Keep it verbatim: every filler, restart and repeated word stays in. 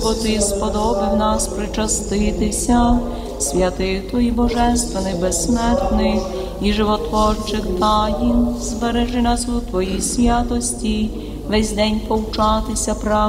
бо Ти сподобив нас причаститися святих Твоїх божественних, безсмертних і животворчих таїн. Збережи нас у Твоїй святості, весь день повчатися правді